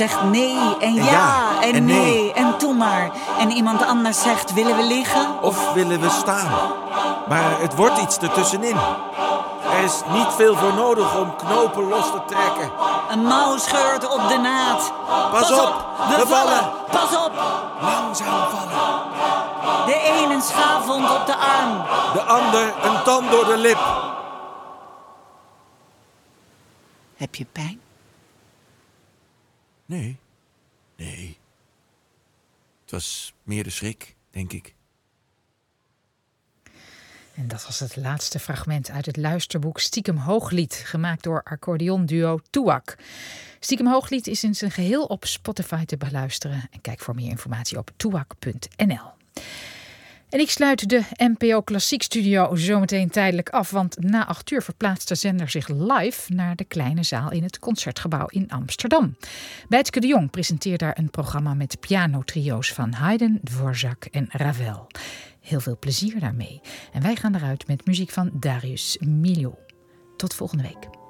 zegt nee en ja en nee en toe maar. En iemand anders zegt, willen we liggen? Of willen we staan? Maar het wordt iets ertussenin. Er is niet veel voor nodig om knopen los te trekken. Een mouw scheurt op de naad. Pas op, we vallen. Pas op. Langzaam vallen. De een een schaafwond op de arm. De ander een tand door de lip. Heb je pijn? Nee. Het was meer de schrik, denk ik. En dat was het laatste fragment uit het luisterboek Stiekem Hooglied, gemaakt door accordeonduo Toeak. Stiekem Hooglied is in zijn geheel op Spotify te beluisteren. En kijk voor meer informatie op toeak.nl. En ik sluit de NPO Klassiek Studio zometeen tijdelijk af, want na 8 uur verplaatst de zender zich live naar de kleine zaal in het Concertgebouw in Amsterdam. Bijtske de Jong presenteert daar een programma met pianotrio's van Haydn, Dvorak en Ravel. Heel veel plezier daarmee. En wij gaan eruit met muziek van Darius Milhaud. Tot volgende week.